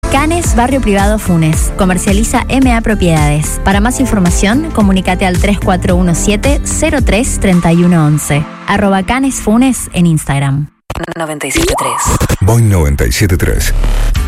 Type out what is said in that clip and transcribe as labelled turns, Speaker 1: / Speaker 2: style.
Speaker 1: Canes Barrio Privado Funes. Comercializa MA Propiedades. Para más información, comunícate al 3417-033111. @Canes Funes en Instagram.
Speaker 2: 97.3.
Speaker 3: Boing 97.3.